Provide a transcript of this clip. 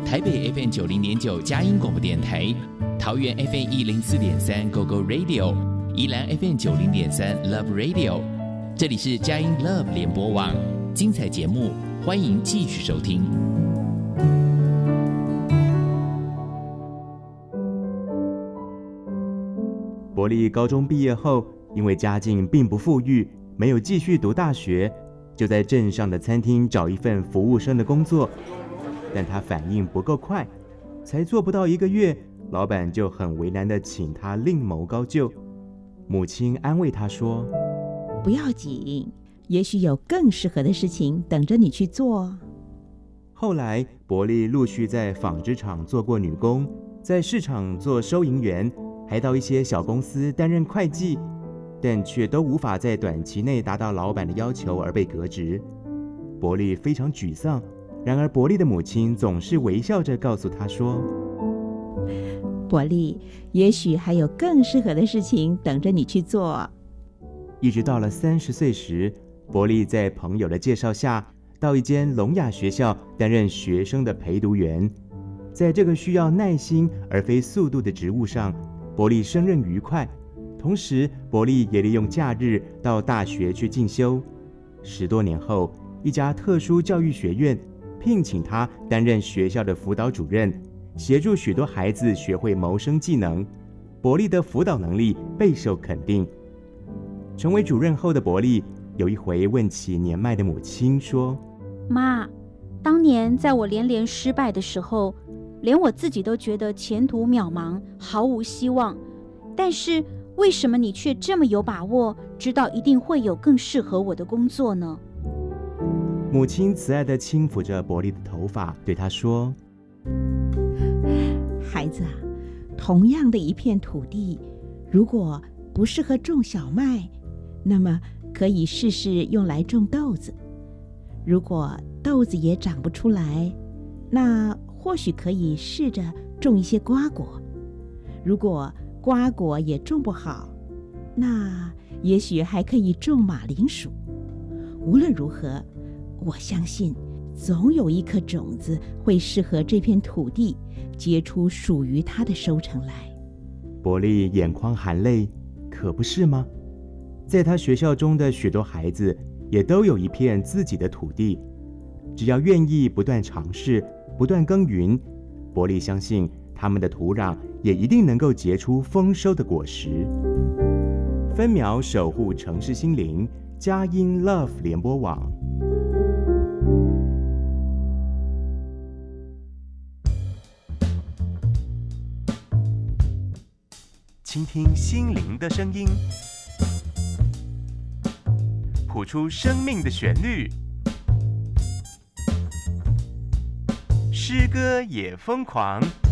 台北 FM90.9 佳音广播电台，桃园 FM104.3 GoGo Radio， 宜兰 FM90.3 Love Radio。这里是佳音 Love 联播网，精彩节目，欢迎继续收听。 伯利高中毕业后，因为家境并不富裕，没有继续读大学，就在镇上的餐厅找一份服务生的工作。但他反应不够快，才做不到1个月，老板就很为难地请他另谋高就。母亲安慰他说：“ 不要紧，也许有更适合的事情等着你去做。” 后来，伯利陆续在纺织厂做过女工，在市场做收银员，还到一些小公司担任会计，但却都无法在短期内达到老板的要求而被革职。伯利非常沮丧，然而伯利的母亲总是微笑着告诉他说：“ 伯利，也许还有更适合的事情等着你去做。” 一直到了30岁时，伯利在朋友的介绍下，到一间聋哑学校担任学生的陪读员。在这个需要耐心而非速度的职务上，伯利胜任愉快。同时，伯利也利用假日到大学去进修。10多年后，一家特殊教育学院聘请他担任学校的辅导主任，协助许多孩子学会谋生技能。伯利的辅导能力备受肯定。成为主任后的伯利有一回问起年迈的母亲说：“ 妈，当年在我连连失败的时候，连我自己都觉得前途渺茫，毫无希望。但是为什么你却这么有把握，知道一定会有更适合我的工作呢？” 母亲慈爱地轻抚着伯利的头发，对他说：“ 孩子啊，同样的一片土地，如果不适合种小麦，那么可以试试用来种豆子。如果豆子也长不出来，那或许可以试着种一些瓜果。如果瓜果也种不好，那也许还可以种马铃薯。无论如何，我相信总有一颗种子会适合这片土地，结出属于它的收成来。” 伯利眼眶含泪，可不是吗？在他学校中的许多孩子也都有一片自己的土地，只要愿意不断尝试，不断耕耘，伯利相信他们的土壤也一定能够结出丰收的果实。分秒守护城市心灵，佳音 Love 联播网。倾听心灵的声音，谱出生命的旋律，诗歌也疯狂。